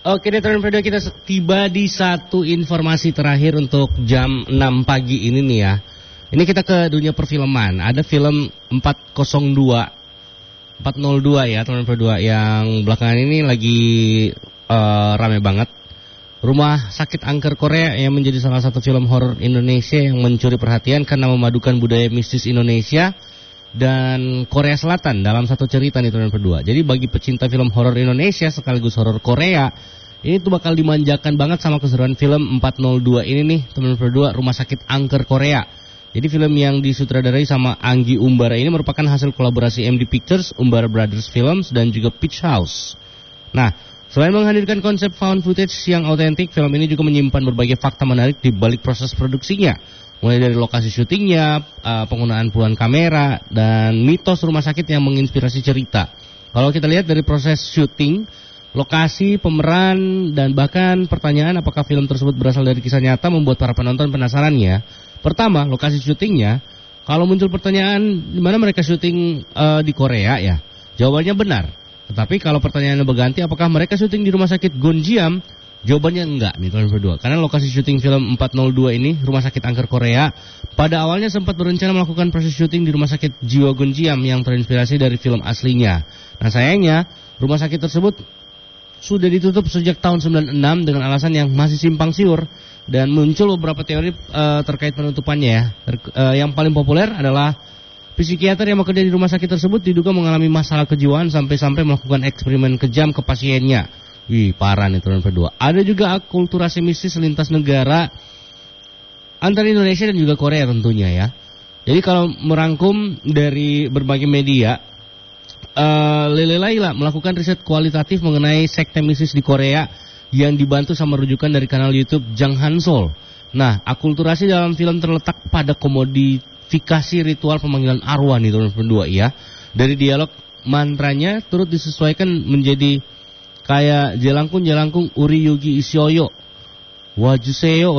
Oke deh teman video, kita tiba di satu informasi terakhir untuk jam 6 pagi ini nih ya. Ini kita ke dunia perfilman. Ada film 402 ya teman berdua, yang belakangan ini lagi rame banget. Rumah Sakit Angker Korea yang menjadi salah satu film horor Indonesia yang mencuri perhatian karena memadukan budaya mistis Indonesia dan Korea Selatan dalam satu cerita nih teman berdua. Jadi bagi pecinta film horor Indonesia sekaligus horor Korea, ini tuh bakal dimanjakan banget sama keseruan film 402 ini nih teman berdua, Rumah Sakit Angker Korea. Jadi film yang disutradarai sama Anggi Umbara ini merupakan hasil kolaborasi MD Pictures, Umbara Brothers Films, dan juga Peach House. Nah, selain menghadirkan konsep found footage yang autentik, film ini juga menyimpan berbagai fakta menarik di balik proses produksinya. Mulai dari lokasi syutingnya, penggunaan puluhan kamera, dan mitos rumah sakit yang menginspirasi cerita. Kalau kita lihat dari proses syuting, lokasi, pemeran, dan bahkan pertanyaan apakah film tersebut berasal dari kisah nyata membuat para penonton penasaran ya. Pertama, lokasi syutingnya, kalau muncul pertanyaan di mana mereka syuting di Korea ya, jawabannya benar. Tetapi kalau pertanyaannya berganti, apakah mereka syuting di rumah sakit Gonjiam? Jawabannya enggak nih teman berdua. Karena lokasi syuting film 402 ini, Rumah Sakit Angker Korea, pada awalnya sempat berencana melakukan proses syuting di rumah sakit Jiwa Gonjiam yang terinspirasi dari film aslinya. Nah sayangnya, rumah sakit tersebut sudah ditutup sejak tahun 96 dengan alasan yang masih simpang siur. Dan muncul beberapa teori terkait penutupannya ya. Yang paling populer adalah psikiater yang bekerja di rumah sakit tersebut diduga mengalami masalah kejiwaan sampai-sampai melakukan eksperimen kejam ke pasiennya. Wih, parah nih teman berdua. Ada juga akulturasi mistis lintas negara antara Indonesia dan juga Korea tentunya ya. Jadi kalau merangkum dari berbagai media, Lele Laila melakukan riset kualitatif mengenai sekte mistis di Korea yang dibantu sama rujukan dari kanal YouTube Jang Hansol. Nah, akulturasi dalam film terletak pada komodifikasi ritual pemanggilan arwah nih teman berdua ya. Dari dialog mantranya turut disesuaikan menjadi kayak jelangkung uri yugi isyoyo. Wajuseyo.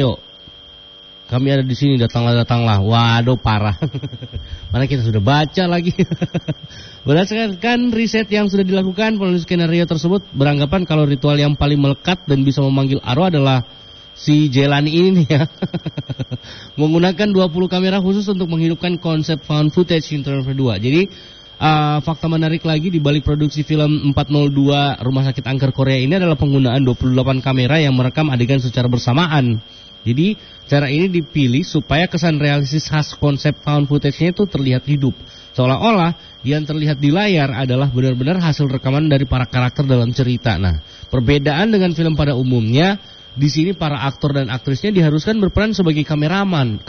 Kami ada di sini, datanglah. Waduh, parah. Mana kita sudah baca lagi. Berdasarkan riset yang sudah dilakukan, penulis skenario tersebut beranggapan kalau ritual yang paling melekat dan bisa memanggil arwah adalah si Jelani ini nih ya. Menggunakan 20 kamera khusus untuk menghidupkan konsep found footage internet berdua. Jadi fakta menarik lagi di balik produksi film 402 Rumah Sakit Angker Korea ini adalah penggunaan 28 kamera yang merekam adegan secara bersamaan. Jadi cara ini dipilih supaya kesan realistis khas konsep found footage-nya itu terlihat hidup. Seolah-olah yang terlihat di layar adalah benar-benar hasil rekaman dari para karakter dalam cerita. Nah, perbedaan dengan film pada umumnya, di sini para aktor dan aktrisnya diharuskan berperan sebagai kamerawan.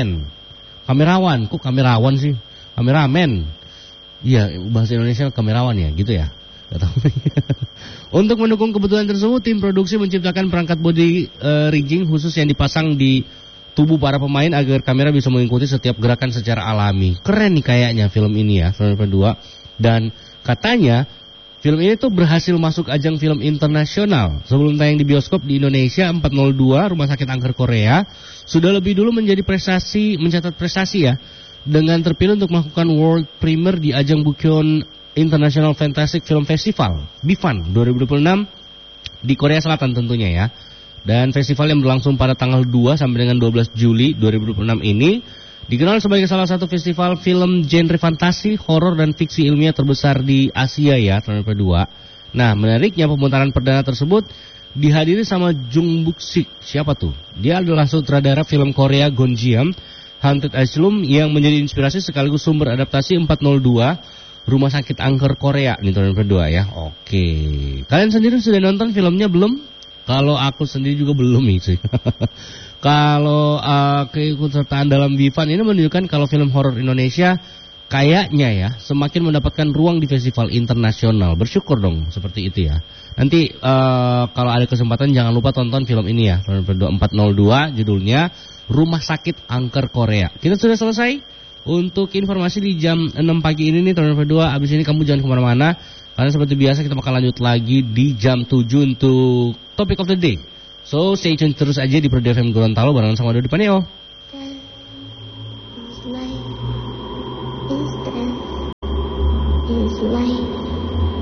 Kok kamerawan sih? Kameramen. Iya, bahasa Indonesia kamerawan ya, gitu ya. Gak tahu. Untuk mendukung kebutuhan tersebut, tim produksi menciptakan perangkat body rigging khusus yang dipasang di tubuh para pemain agar kamera bisa mengikuti setiap gerakan secara alami. Keren nih kayaknya film ini ya, film kedua. Dan katanya film ini tuh berhasil masuk ajang film internasional. Sebelum tayang di bioskop di Indonesia, 402 Rumah Sakit Angker Korea sudah lebih dulu mencatat prestasi ya, dengan terpilih untuk melakukan world premiere di ajang Bucheon International Fantastic Film Festival BIFAN 2026 di Korea Selatan tentunya ya. Dan festival yang berlangsung pada tanggal 2 sampai dengan 12 Juli 2026 ini dikenal sebagai salah satu festival film genre fantasi, horor dan fiksi ilmiah terbesar di Asia ya, tahun kedua. Nah, menariknya pemutaran perdana tersebut dihadiri sama Jung Buk-sik. Siapa tuh? Dia adalah sutradara film Korea Gonjiam Haunted Asylum yang menjadi inspirasi sekaligus sumber adaptasi 402 Rumah Sakit Angker Korea nih tahun kedua ya. Oke. Kalian sendiri sudah nonton filmnya belum? Kalau aku sendiri juga belum sih. Kalau keikutsertaan dalam BIFAN ini menunjukkan kalau film horor Indonesia kayaknya ya semakin mendapatkan ruang di festival internasional. Bersyukur dong seperti itu ya. Nanti kalau ada kesempatan jangan lupa tonton film ini ya. Tahun 402 judulnya Rumah Sakit Angker Korea. Kita sudah selesai untuk informasi di jam 6 pagi ini nih teman-teman berdua. Abis ini kamu jangan kemana-mana, karena seperti biasa kita bakal lanjut lagi di jam 7 untuk Topic of the Day. So stay tune terus aja di Pro FM Gorontalo barengan sama Dodi Paneo.